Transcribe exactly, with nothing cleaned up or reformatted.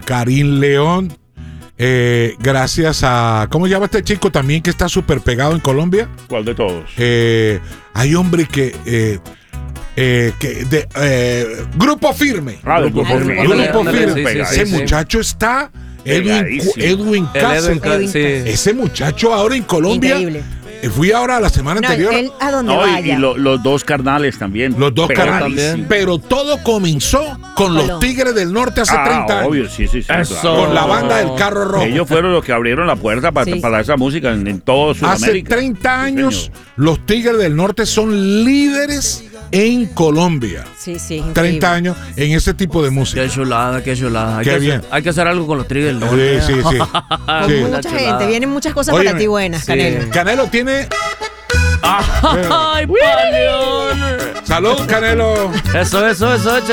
Karim León. Eh, gracias a... ¿Cómo se llama este chico también que está súper pegado en Colombia? ¿Cuál de todos? Eh, hay hombre que... Eh, eh, que de, eh, Grupo Firme. Ah, del Grupo Firme. Grupo Ándale, Firme. sí, sí, Ese sí, muchacho está... Edwin, Edwin Castle. Edwin, sí. Ese muchacho ahora en Colombia... Increíble. Fui ahora la semana No, anterior. él a donde No, vaya. y, y lo, los dos carnales también. Los dos carnales. Pegadísimos. Pero todo comenzó con los Tigres del Norte hace Ah, treinta obvio, años. sí, sí, sí. Eso. Claro. Con la banda del Carro Rojo. Ellos fueron los que abrieron la puerta para, Sí. para esa música en, en todo Hace Sudamérica. treinta años, señor. los Tigres del Norte son líderes en Colombia. Sí, sí, increíble. treinta años en ese tipo de música. Qué chulada, qué chulada. Hay Qué que bien. Hacer, hay que hacer algo con los Tigres del Sí, Norte. sí, sí. Con Sí. mucha chulada. gente. Vienen muchas cosas Óyeme, para ti buenas, sí. Canelo. Canelo tiene... ¡Ay, paleón! Salud, Canelo. Eso, eso, eso.